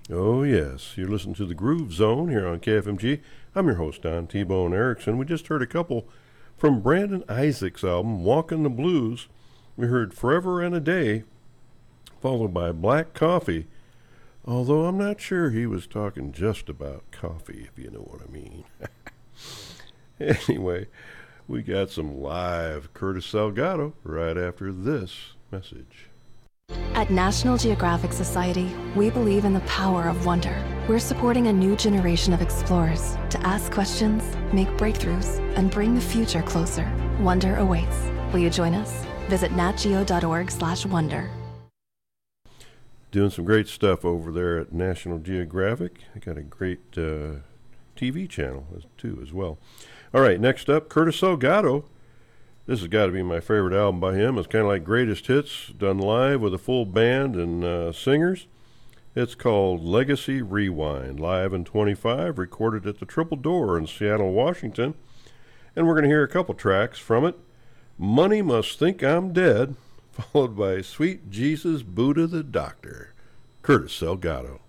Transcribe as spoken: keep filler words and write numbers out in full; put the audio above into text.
Oh, yes. You're listening to the Groove Zone here on K F M G. I'm your host, Don T-Bone Erickson. We just heard a couple from Brandon Isaac's album, Walkin' the Blues. We heard Forever and a Day, followed by Black Coffee, although I'm not sure he was talking just about coffee, if you know what I mean. Anyway, we got some live Curtis Salgado right after this message. At National Geographic Society, we believe in the power of wonder. We're supporting a new generation of explorers to ask questions, make breakthroughs, and bring the future closer. Wonder awaits. Will you join us? Visit natgeo.org slash wonder. Doing some great stuff over there at National Geographic. They got a great uh, T V channel too as well. All right, next up, Curtis Salgado. This has got to be my favorite album by him. It's kind of like Greatest Hits done live with a full band and uh, singers. It's called Legacy Rewind, live in twenty-five, recorded at the Triple Door in Seattle, Washington. And we're going to hear a couple tracks from it. Money Must Think I'm Dead, followed by Sweet Jesus Buddha the Doctor. Curtis Salgado.